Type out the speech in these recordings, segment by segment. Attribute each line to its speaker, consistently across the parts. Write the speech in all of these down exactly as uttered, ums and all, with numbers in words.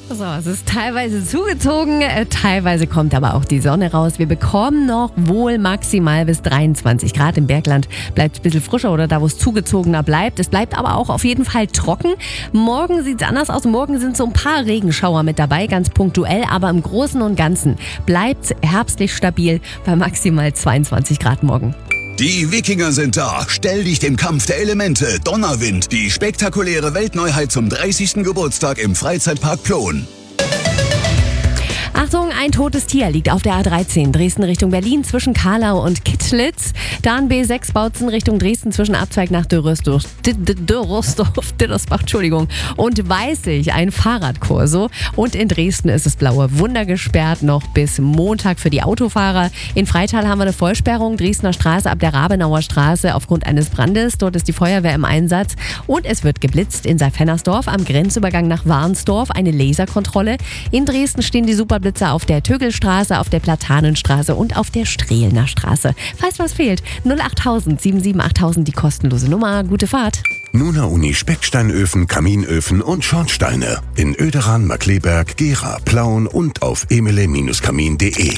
Speaker 1: So, es ist teilweise zugezogen, äh, teilweise kommt aber auch die Sonne raus. Wir bekommen noch wohl maximal bis dreiundzwanzig Grad. Im Bergland bleibt es ein bisschen frischer oder da, wo es zugezogener bleibt. Es bleibt aber auch auf jeden Fall trocken. Morgen sieht es anders aus. Morgen sind so ein paar Regenschauer mit dabei, ganz punktuell. Aber im Großen und Ganzen bleibt es herbstlich stabil bei maximal zweiundzwanzig Grad morgen.
Speaker 2: Die Wikinger sind da. Stell dich dem Kampf der Elemente. Donnerwind. Die spektakuläre Weltneuheit zum dreißigsten Geburtstag im Freizeitpark Plon.
Speaker 1: Achtung, ein totes Tier liegt auf der A dreizehn Dresden Richtung Berlin zwischen Karlau und Kittlitz. Dann B sechs Bautzen Richtung Dresden zwischen Abzweig nach Dürrösdorf, Dürrösdorf, Dittersbach, Entschuldigung, und Weißig, ein Fahrradkorso. Und in Dresden ist das blaue Wunder gesperrt, noch bis Montag für die Autofahrer. In Freital haben wir eine Vollsperrung, Dresdner Straße ab der Rabenauer Straße aufgrund eines Brandes. Dort ist die Feuerwehr im Einsatz und es wird geblitzt in Saalfennersdorf am Grenzübergang nach Warnsdorf, eine Laserkontrolle. In Dresden stehen die Superblitzer auf der Tögelstraße, auf der Platanenstraße und auf der Strehlener Straße. Falls was fehlt, null acht tausend sieben sieben achttausend, die kostenlose Nummer. Gute Fahrt.
Speaker 3: Nuna Uni Specksteinöfen, Kaminöfen und Schornsteine. In Oederan, Markleberg, Gera, Plauen und auf emile Kamin punkt de.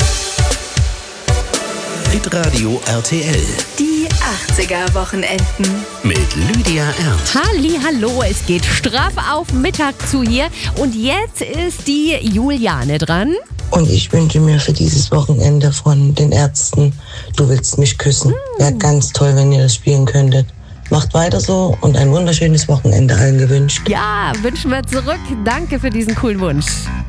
Speaker 4: Hitradio R T L.
Speaker 5: Die achtziger-Wochenenden.
Speaker 4: Mit Lydia Ernst.
Speaker 1: Halli, hallo, es geht straff auf Mittag zu hier. Und jetzt ist die Juliane dran.
Speaker 6: Und ich wünsche mir für dieses Wochenende von den Ärzten, Du willst mich küssen. Wäre ganz toll, wenn ihr das spielen könntet. Macht weiter so und ein wunderschönes Wochenende allen gewünscht.
Speaker 1: Ja, wünschen wir zurück. Danke für diesen coolen Wunsch.